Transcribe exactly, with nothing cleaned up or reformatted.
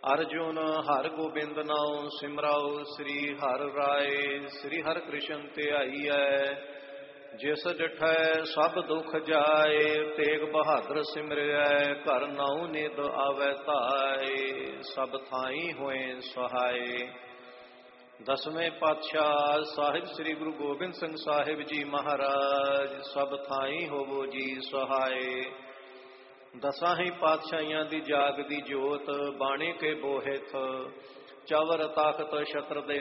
ਅਰਜੁਨ ਹਰਿ ਗੋਬਿੰਦ ਨਾਉ ਸਿਮਰਾਉ ਸ੍ਰੀ ਹਰਿ ਰਾਏ। ਸ੍ਰੀ ਹਰਿ ਕ੍ਰਿਸ਼ਨ ਧਿਆਈਐ ਜਿਸ ਡਿਠੈ ਸਭ ਦੁਖ ਜਾਏ। ਤੇਗ ਬਹਾਦਰ ਸਿਮਰਿਐ ਘਰ ਨਾਉ ਨਿਦ ਆਵੈ ਧਾਏ। ਸਭ ਥਾਈ ਹੋਏ ਸਹਾਏ। ਦਸਵੇਂ ਪਾਤਸ਼ਾਹ ਸਾਹਿਬ ਸ੍ਰੀ ਗੁਰੂ ਗੋਬਿੰਦ ਸਿੰਘ ਸਾਹਿਬ ਜੀ ਮਹਾਰਾਜ ਸਭ ਥਾਈ ਹੋਵੋ ਜੀ ਸਹਾਏ। ਦਸਾਂ ਹੀ ਪਾਤਸ਼ਾਹੀਆਂ ਦੀ ਜਾਗਦੀ ਜੋਤ ਬਾਣੀ ਕੇ ਬੋਹਿਥ ਚਵਰ ਤਾਕਤ ਛਤਰ ਦੇ